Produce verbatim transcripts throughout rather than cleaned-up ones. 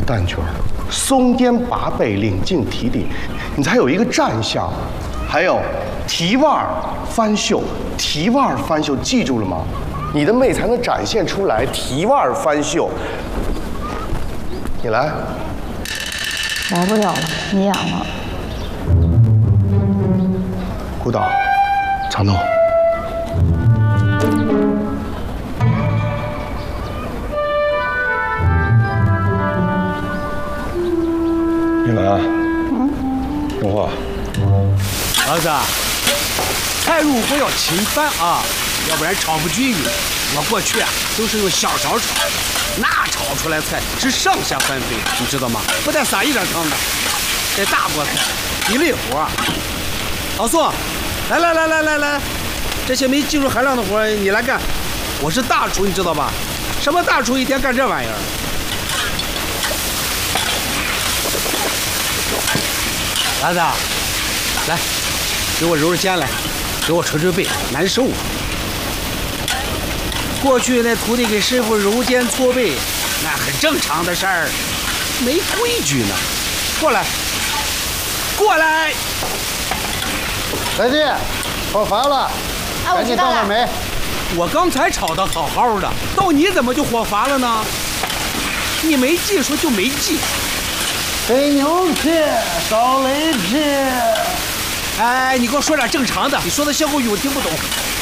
蛋卷，松颠拔背，领进提底，你才有一个站相。还有提腕翻袖，提腕翻袖，记住了吗？你的媚才能展现出来提腕翻袖。你来。 来不了了，你演了。 舞蹈，长弄。玉兰，嗯，听话。 儿子，菜如果要清饭啊，要不然炒不均匀。我过去啊都是用小勺炒，那炒出来菜是上下翻飞，你知道吗？不带撒一点汤的。这大锅菜一累活啊。老宋，来来来来来来，这些没技术含量的活你来干。我是大厨，你知道吧？什么大厨一天干这玩意儿？儿子，来，给我揉揉肩来，给我捶捶背，难受啊。过去那徒弟给师傅揉肩搓背，那很正常的事儿，没规矩呢。过来，过来。 来弟，火烦了，赶紧倒点煤。 我刚才炒的好好的，到你怎么就火烦了呢？你没技术就没技术。 肥牛皮，烧雷皮。 哎，你给我说点正常的，你说的歇后语我听不懂。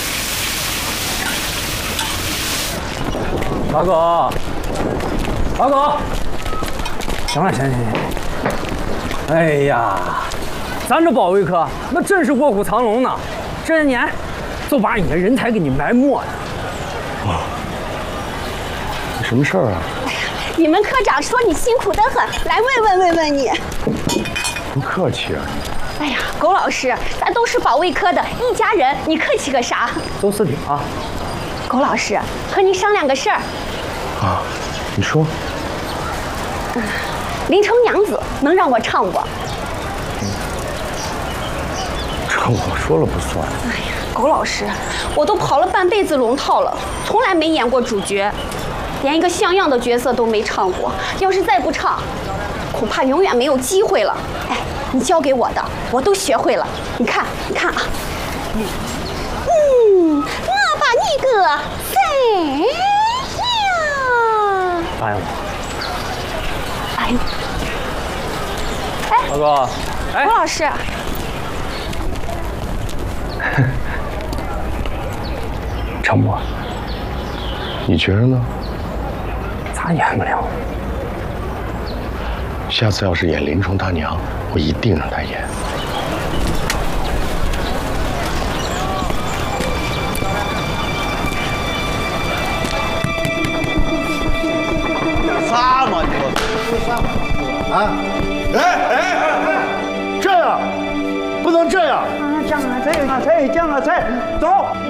老狗，老狗，行了，行行行。哎呀，咱这保卫科那真是卧虎藏龙呢，这些年就把你的人才给你埋没了。 哇，什么事儿啊？ 哎呀，你们科长说你辛苦得很，来慰问慰问你。 不客气啊。 哎呀，苟老师，咱都是保卫科的一家人，你客气个啥？ 邹司令啊。 苟老师，和您商量个事儿。 啊，你说。 嗯，林冲娘子能让我唱不？ 这我说了不算。 哎呀，苟老师，我都跑了半辈子龙套了，从来没演过主角，连一个像样的角色都没唱过。要是再不唱，恐怕永远没有机会了。哎，你教给我的，我都学会了。你看，你看啊。嗯。嗯，我把你个宰了！ 答应我。 哎呦，哎， 老哥，哎， 郭老师， 张博，你觉得呢？ 咋演不了？ 下次要是演林冲他娘，我一定让他演。 啥嘛你说？啊！哎哎哎！这样不能这样！ 酱啊菜啊菜，酱啊菜，走。